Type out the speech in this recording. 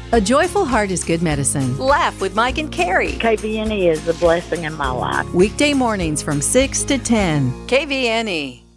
A joyful heart is good medicine. Laugh with Mike and Carrie. KVNE is a blessing in my life. Weekday mornings from 6 to 10. KVNE.